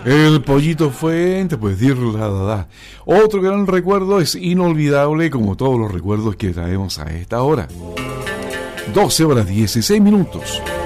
El Pollito Fuente, pues dir la da. Otro gran recuerdo es inolvidable, como todos los recuerdos que traemos a esta hora. 12 horas 16 minutos.